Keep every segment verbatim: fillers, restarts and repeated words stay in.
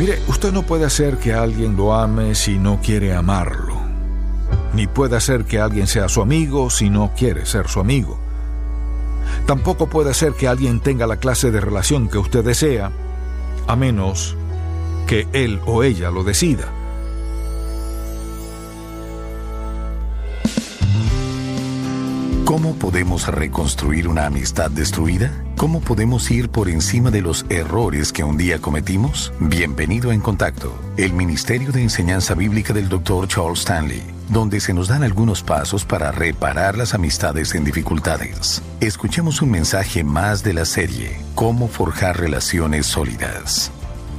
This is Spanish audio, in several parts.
Mire, usted no puede hacer que alguien lo ame si no quiere amarlo. Ni puede hacer que alguien sea su amigo si no quiere ser su amigo. Tampoco puede hacer que alguien tenga la clase de relación que usted desea, a menos que él o ella lo decida. ¿Cómo podemos reconstruir una amistad destruida? ¿Cómo podemos ir por encima de los errores que un día cometimos? Bienvenido a En Contacto, el Ministerio de Enseñanza Bíblica del doctor Charles Stanley, donde se nos dan algunos pasos para reparar las amistades en dificultades. Escuchemos un mensaje más de la serie, Cómo forjar relaciones sólidas.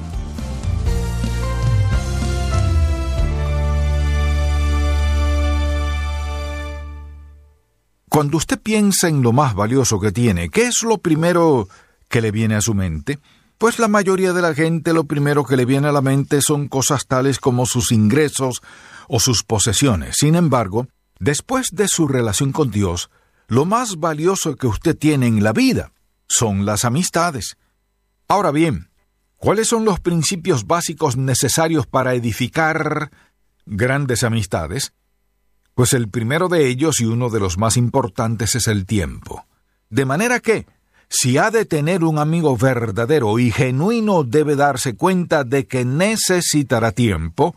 Cuando usted piensa en lo más valioso que tiene, ¿qué es lo primero que le viene a su mente? Pues la mayoría de la gente lo primero que le viene a la mente son cosas tales como sus ingresos o sus posesiones. Sin embargo, después de su relación con Dios, lo más valioso que usted tiene en la vida son las amistades. Ahora bien, ¿cuáles son los principios básicos necesarios para edificar grandes amistades? Pues el primero de ellos y uno de los más importantes es el tiempo. De manera que, si ha de tener un amigo verdadero y genuino, debe darse cuenta de que necesitará tiempo,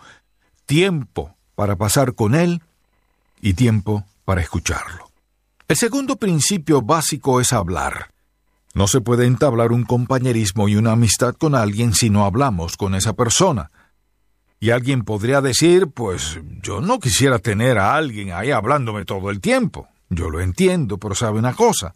tiempo para pasar con él y tiempo para escucharlo. El segundo principio básico es hablar. No se puede entablar un compañerismo y una amistad con alguien si no hablamos con esa persona. Y alguien podría decir, pues yo no quisiera tener a alguien ahí hablándome todo el tiempo. Yo lo entiendo, pero sabe una cosa.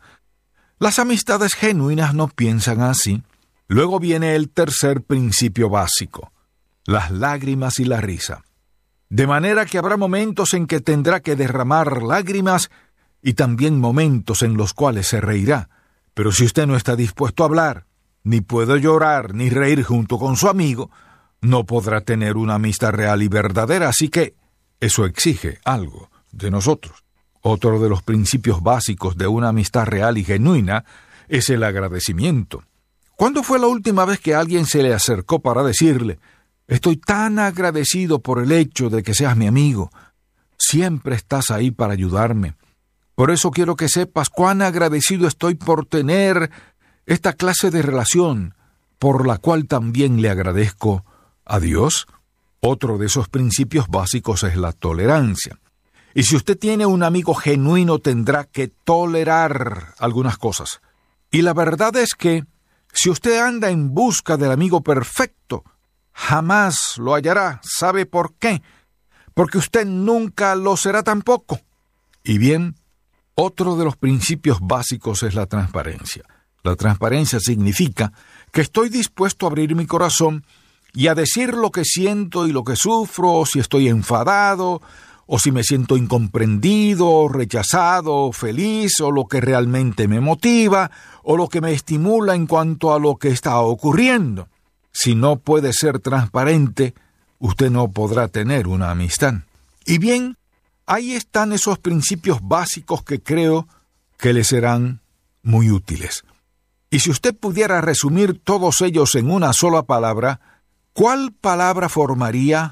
Las amistades genuinas no piensan así. Luego viene el tercer principio básico, las lágrimas y la risa. De manera que habrá momentos en que tendrá que derramar lágrimas y también momentos en los cuales se reirá. Pero si usted no está dispuesto a hablar, ni puede llorar ni reír junto con su amigo, no podrá tener una amistad real y verdadera, así que eso exige algo de nosotros. Otro de los principios básicos de una amistad real y genuina es el agradecimiento. ¿Cuándo fue la última vez que alguien se le acercó para decirle, estoy tan agradecido por el hecho de que seas mi amigo, siempre estás ahí para ayudarme? Por eso quiero que sepas cuán agradecido estoy por tener esta clase de relación, por la cual también le agradezco a Dios. Otro de esos principios básicos es la tolerancia. Y si usted tiene un amigo genuino, tendrá que tolerar algunas cosas. Y la verdad es que, si usted anda en busca del amigo perfecto, jamás lo hallará. ¿Sabe por qué? Porque usted nunca lo será tampoco. Y bien, otro de los principios básicos es la transparencia. La transparencia significa que estoy dispuesto a abrir mi corazón y a decir lo que siento y lo que sufro, o si estoy enfadado, o si me siento incomprendido, rechazado, feliz, o lo que realmente me motiva, o lo que me estimula en cuanto a lo que está ocurriendo. Si no puede ser transparente, usted no podrá tener una amistad. Y bien, ahí están esos principios básicos que creo que le serán muy útiles. Y si usted pudiera resumir todos ellos en una sola palabra, ¿cuál palabra formaría?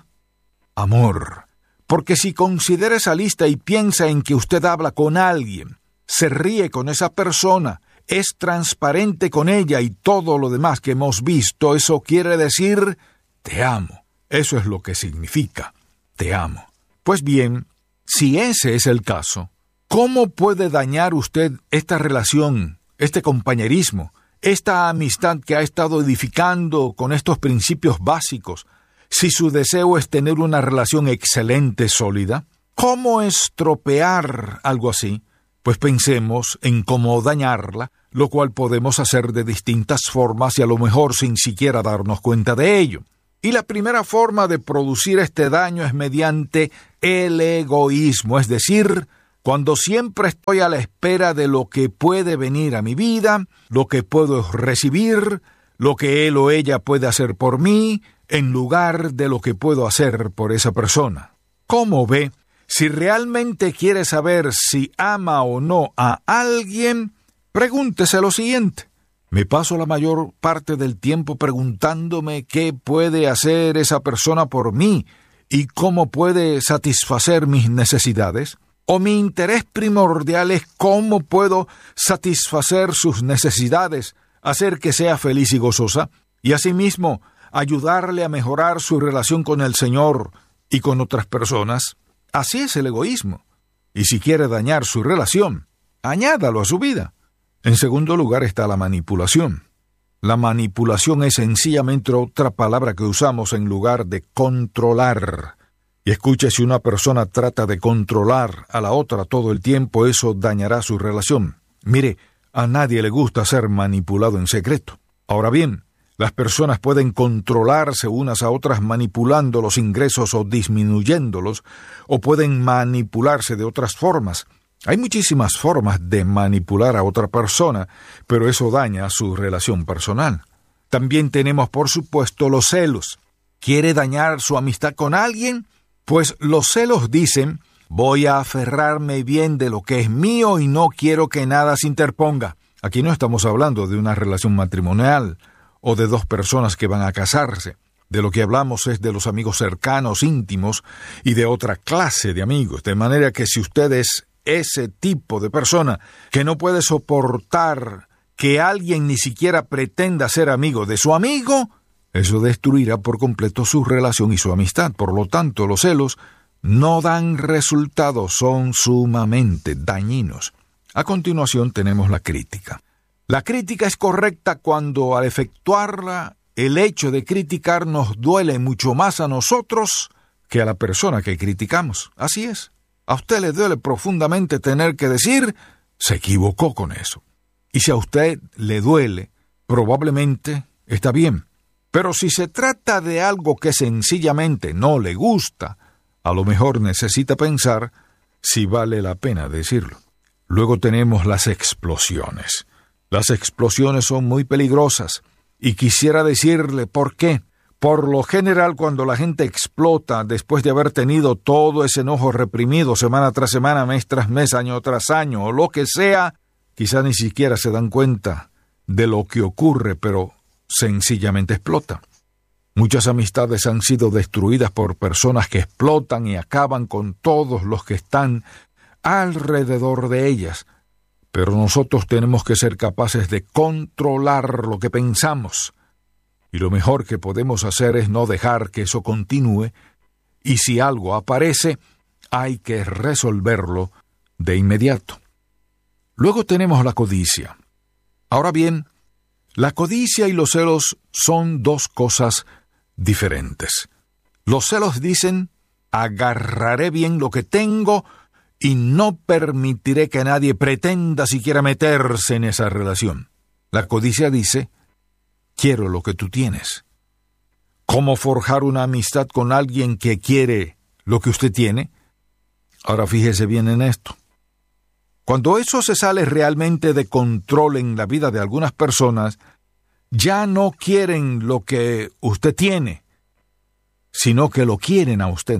Amor. Porque si considera esa lista y piensa en que usted habla con alguien, se ríe con esa persona, es transparente con ella y todo lo demás que hemos visto, eso quiere decir, te amo. Eso es lo que significa, te amo. Pues bien, si ese es el caso, ¿cómo puede dañar usted esta relación, este compañerismo, esta amistad que ha estado edificando con estos principios básicos, si su deseo es tener una relación excelente, sólida? ¿Cómo estropear algo así? Pues pensemos en cómo dañarla, lo cual podemos hacer de distintas formas y a lo mejor sin siquiera darnos cuenta de ello. Y la primera forma de producir este daño es mediante el egoísmo, es decir, cuando siempre estoy a la espera de lo que puede venir a mi vida, lo que puedo recibir, lo que él o ella puede hacer por mí, en lugar de lo que puedo hacer por esa persona. ¿Cómo ve? Si realmente quiere saber si ama o no a alguien, pregúntese lo siguiente. Me paso la mayor parte del tiempo preguntándome qué puede hacer esa persona por mí y cómo puede satisfacer mis necesidades. O mi interés primordial es cómo puedo satisfacer sus necesidades, hacer que sea feliz y gozosa, y asimismo ayudarle a mejorar su relación con el Señor y con otras personas. Así es el egoísmo. Y si quiere dañar su relación, añádalo a su vida. En segundo lugar está la manipulación. La manipulación es sencillamente otra palabra que usamos en lugar de controlar. Y escuche, si una persona trata de controlar a la otra todo el tiempo, eso dañará su relación. Mire, a nadie le gusta ser manipulado en secreto. Ahora bien, las personas pueden controlarse unas a otras manipulando los ingresos o disminuyéndolos, o pueden manipularse de otras formas. Hay muchísimas formas de manipular a otra persona, pero eso daña su relación personal. También tenemos, por supuesto, los celos. ¿Quiere dañar su amistad con alguien? Pues los celos dicen: voy a aferrarme bien de lo que es mío y no quiero que nada se interponga. Aquí no estamos hablando de una relación matrimonial o de dos personas que van a casarse. De lo que hablamos es de los amigos cercanos, íntimos y de otra clase de amigos. De manera que si usted es ese tipo de persona que no puede soportar que alguien ni siquiera pretenda ser amigo de su amigo, eso destruirá por completo su relación y su amistad. Por lo tanto, los celos no dan resultados, son sumamente dañinos. A continuación tenemos la crítica. La crítica es correcta cuando al efectuarla, el hecho de criticar nos duele mucho más a nosotros que a la persona que criticamos. Así es. A usted le duele profundamente tener que decir: se equivocó con eso. Y si a usted le duele, probablemente está bien. Pero si se trata de algo que sencillamente no le gusta, a lo mejor necesita pensar si vale la pena decirlo. Luego tenemos las explosiones. Las explosiones son muy peligrosas, y quisiera decirle por qué. Por lo general, cuando la gente explota después de haber tenido todo ese enojo reprimido semana tras semana, mes tras mes, año tras año, o lo que sea, quizá ni siquiera se dan cuenta de lo que ocurre, pero sencillamente explota. Muchas amistades han sido destruidas por personas que explotan y acaban con todos los que están alrededor de ellas. Pero nosotros tenemos que ser capaces de controlar lo que pensamos. Y lo mejor que podemos hacer es no dejar que eso continúe, y si algo aparece, hay que resolverlo de inmediato. Luego tenemos la codicia. Ahora bien, la codicia y los celos son dos cosas diferentes. Los celos dicen: agarraré bien lo que tengo y no permitiré que nadie pretenda siquiera meterse en esa relación. La codicia dice: quiero lo que tú tienes. ¿Cómo forjar una amistad con alguien que quiere lo que usted tiene? Ahora fíjese bien en esto. Cuando eso se sale realmente de control en la vida de algunas personas, ya no quieren lo que usted tiene, sino que lo quieren a usted.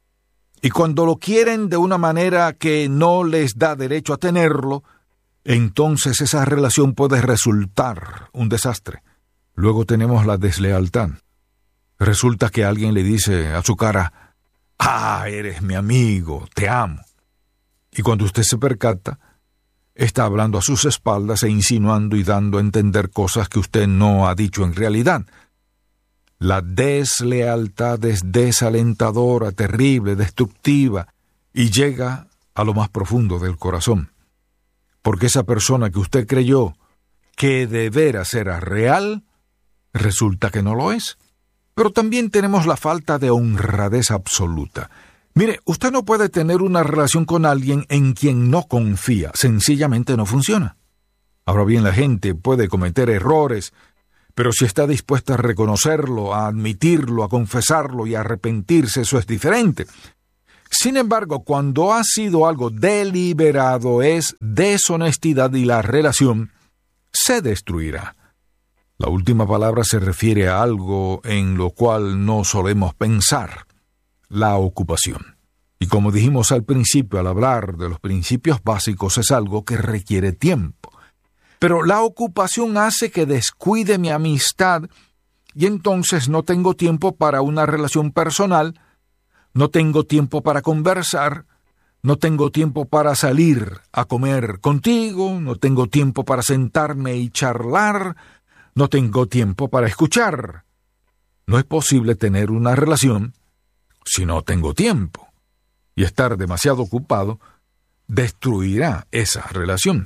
Y cuando lo quieren de una manera que no les da derecho a tenerlo, entonces esa relación puede resultar un desastre. Luego tenemos la deslealtad. Resulta que alguien le dice a su cara: ah, eres mi amigo, te amo. Y cuando usted se percata, está hablando a sus espaldas e insinuando y dando a entender cosas que usted no ha dicho en realidad. La deslealtad es desalentadora, terrible, destructiva, y llega a lo más profundo del corazón. Porque esa persona que usted creyó que de veras era real, resulta que no lo es. Pero también tenemos la falta de honradez absoluta. Mire, usted no puede tener una relación con alguien en quien no confía. Sencillamente no funciona. Ahora bien, la gente puede cometer errores, pero si está dispuesta a reconocerlo, a admitirlo, a confesarlo y a arrepentirse, eso es diferente. Sin embargo, cuando ha sido algo deliberado, es deshonestidad y la relación se destruirá. La última palabra se refiere a algo en lo cual no solemos pensar: la ocupación. Y como dijimos al principio, al hablar de los principios básicos, es algo que requiere tiempo. Pero la ocupación hace que descuide mi amistad y entonces no tengo tiempo para una relación personal, no tengo tiempo para conversar, no tengo tiempo para salir a comer contigo, no tengo tiempo para sentarme y charlar, no tengo tiempo para escuchar. No es posible tener una relación si no tengo tiempo, y estar demasiado ocupado destruirá esa relación.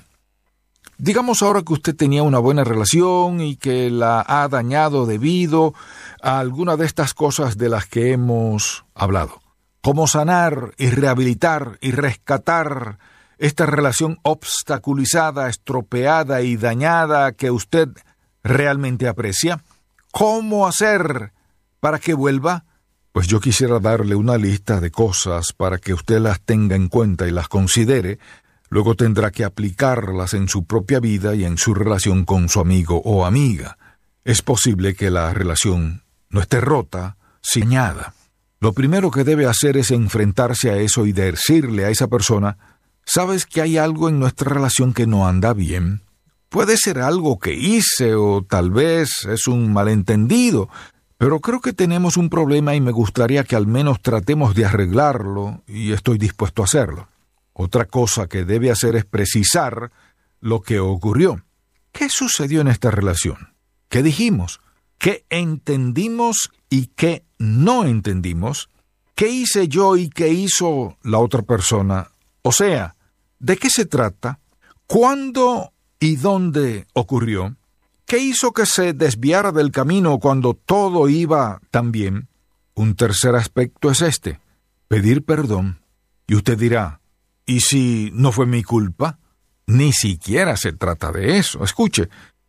Digamos ahora que usted tenía una buena relación y que la ha dañado debido a alguna de estas cosas de las que hemos hablado. ¿Cómo sanar y rehabilitar y rescatar esta relación obstaculizada, estropeada y dañada que usted realmente aprecia? ¿Cómo hacer para que vuelva? Pues yo quisiera darle una lista de cosas para que usted las tenga en cuenta y las considere. Luego tendrá que aplicarlas en su propia vida y en su relación con su amigo o amiga. Es posible que la relación no esté rota, sino dañada. Lo primero que debe hacer es enfrentarse a eso y decirle a esa persona: ¿sabes que hay algo en nuestra relación que no anda bien? Puede ser algo que hice o tal vez es un malentendido, pero creo que tenemos un problema y me gustaría que al menos tratemos de arreglarlo y estoy dispuesto a hacerlo. Otra cosa que debe hacer es precisar lo que ocurrió. ¿Qué sucedió en esta relación? ¿Qué dijimos? ¿Qué entendimos y qué no entendimos? ¿Qué hice yo y qué hizo la otra persona? O sea, ¿de qué se trata? ¿Cuándo y dónde ocurrió? ¿Qué hizo que se desviara del camino cuando todo iba tan bien? Un tercer aspecto es este: pedir perdón. Y usted dirá: ¿y si no fue mi culpa? Ni siquiera se trata de eso. Escuche,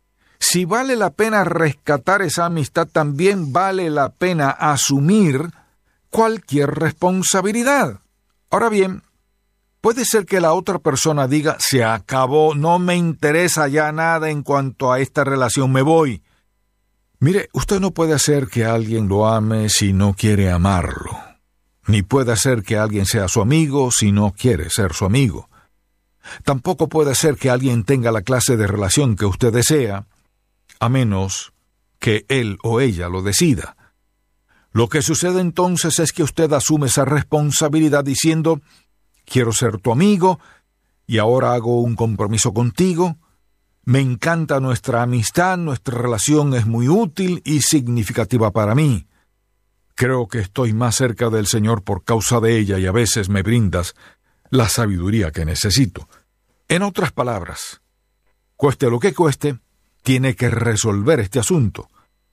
si vale la pena rescatar esa amistad, también vale la pena asumir cualquier responsabilidad. Ahora bien, puede ser que la otra persona diga: se acabó, no me interesa ya nada en cuanto a esta relación, me voy. Mire, usted no puede hacer que alguien lo ame si no quiere amarlo, ni puede hacer que alguien sea su amigo si no quiere ser su amigo. Tampoco puede hacer que alguien tenga la clase de relación que usted desea, a menos que él o ella lo decida. Lo que sucede entonces es que usted asume esa responsabilidad diciendo: quiero ser tu amigo y ahora hago un compromiso contigo. Me encanta nuestra amistad, nuestra relación es muy útil y significativa para mí. Creo que estoy más cerca del Señor por causa de ella y a veces me brindas la sabiduría que necesito. En otras palabras, cueste lo que cueste, tiene que resolver este asunto.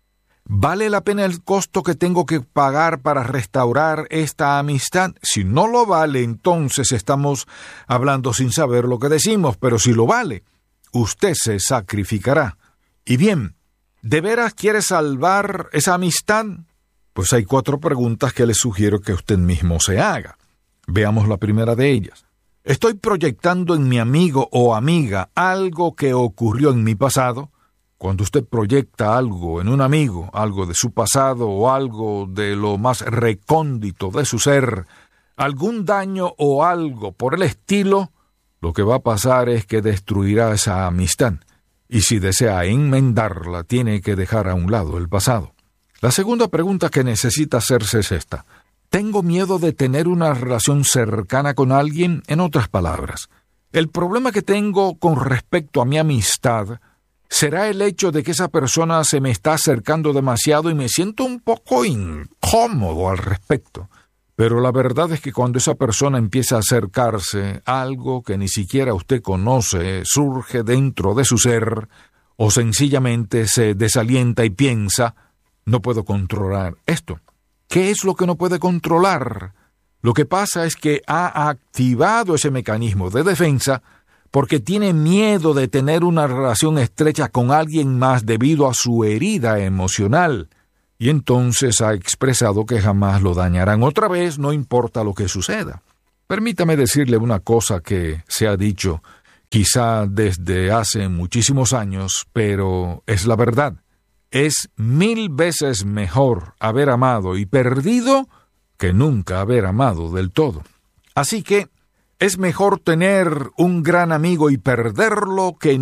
¿Vale la pena el costo que tengo que pagar para restaurar esta amistad? Si no lo vale, entonces estamos hablando sin saber lo que decimos, pero si lo vale, usted se sacrificará. Y bien, ¿de veras quiere salvar esa amistad? Pues hay cuatro preguntas que le sugiero que usted mismo se haga. Veamos la primera de ellas. ¿Estoy proyectando en mi amigo o amiga algo que ocurrió en mi pasado? Cuando usted proyecta algo en un amigo, algo de su pasado o algo de lo más recóndito de su ser, algún daño o algo por el estilo, lo que va a pasar es que destruirá esa amistad. Y si desea enmendarla, tiene que dejar a un lado el pasado. La segunda pregunta que necesita hacerse es esta: ¿tengo miedo de tener una relación cercana con alguien? En otras palabras, el problema que tengo con respecto a mi amistad será el hecho de que esa persona se me está acercando demasiado y me siento un poco incómodo al respecto. Pero la verdad es que cuando esa persona empieza a acercarse, algo que ni siquiera usted conoce surge dentro de su ser, o sencillamente se desalienta y piensa: no puedo controlar esto. ¿Qué es lo que no puede controlar? Lo que pasa es que ha activado ese mecanismo de defensa porque tiene miedo de tener una relación estrecha con alguien más debido a su herida emocional, y entonces ha expresado que jamás lo dañarán otra vez, no importa lo que suceda. Permítame decirle una cosa que se ha dicho quizá desde hace muchísimos años, pero es la verdad. Es mil veces mejor haber amado y perdido que nunca haber amado del todo. Así que es mejor tener un gran amigo y perderlo que